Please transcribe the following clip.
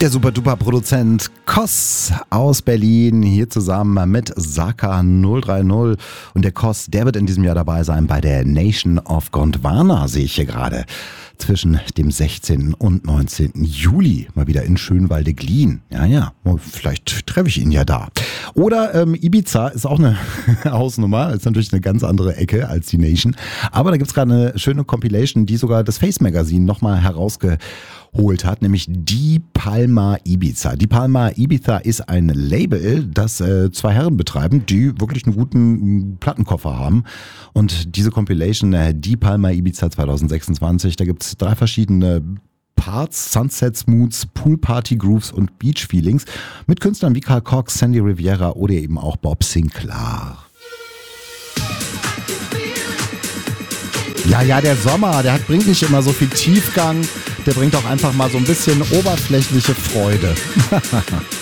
Der Super-Duper-Produzent Koss aus Berlin, hier zusammen mit Saka 030. Und der Koss, der wird in diesem Jahr dabei sein bei der Nation of Gondwana, sehe ich hier gerade. Zwischen dem 16. und 19. Juli. Mal wieder in Schönwalde-Glien. Ja, vielleicht treffe ich ihn ja da. Oder Ibiza ist auch eine Hausnummer. Ist natürlich eine ganz andere Ecke als die Nation. Aber da gibt's gerade eine schöne Compilation, die sogar das Face Magazine nochmal herausgeholt hat, nämlich Die Palma Ibiza. Die Palma Ibiza ist ein Label, das zwei Herren betreiben, die wirklich einen guten Plattenkoffer haben. Und diese Compilation, Die Palma Ibiza 2026, da gibt's 3 verschiedene Parts, Sunset Moods, Pool Party Grooves und Beach Feelings mit Künstlern wie Carl Cox, Sandy Riviera oder eben auch Bob Sinclair. Ja, der Sommer, bringt nicht immer so viel Tiefgang, der bringt auch einfach mal so ein bisschen oberflächliche Freude.